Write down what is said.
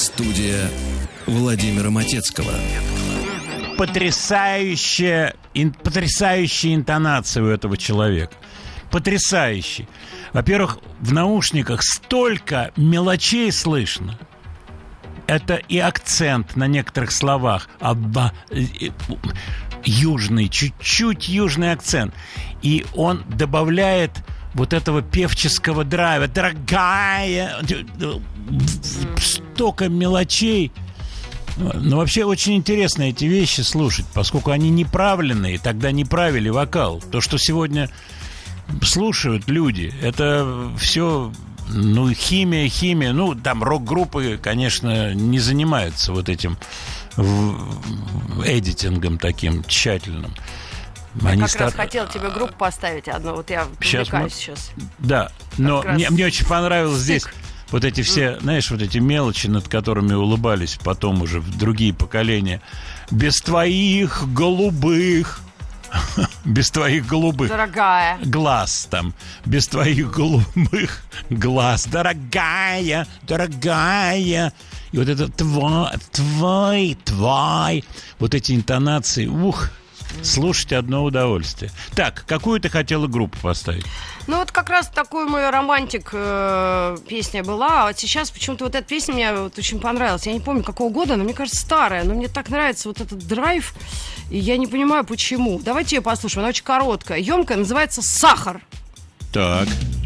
Студия Владимира Матецкого. Потрясающая интонация у этого человека. Потрясающий. Во-первых, в наушниках столько мелочей слышно. Это и акцент на некоторых словах. Южный, чуть-чуть южный акцент. И он добавляет вот этого певческого драйва. Дорогая. Столько мелочей. Но вообще очень интересно эти вещи слушать, поскольку они неправильные, тогда не правили вокал. То, что сегодня слушают люди, это все, химия. Там рок-группы, конечно, не занимаются вот этим эдитингом таким тщательным. Я раз хотел тебе группу поставить одну, вот я привлекаюсь сейчас. Да, но мне очень понравилось здесь вот эти все, знаешь, вот эти мелочи, над которыми улыбались потом уже в другие поколения. Без твоих голубых... Без твоих голубых... Дорогая. Глаз там. Без твоих голубых глаз. Дорогая. И вот это твой. Вот эти интонации. Слушать одно удовольствие. Так, какую ты хотела группу поставить? Вот как раз такой мой романтик песня была. А вот сейчас почему-то вот эта песня мне очень понравилась. Я не помню, какого года, но мне кажется, старая. Но мне так нравится вот этот драйв. И я не понимаю, почему. Давайте ее послушаем. Она очень короткая, емкая. Называется «Сахар». Так.